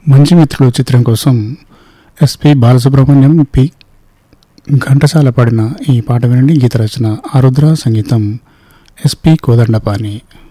మంచి మిత్రులు చిత్రం కోసం ఎస్పి బాలసుబ్రహ్మణ్యం, పి ఘంటసాల పాడిన ఈ పాట వినండి. గీత రచన ఆరుద్ర, సంగీతం ఎస్పి కోదండపాణి.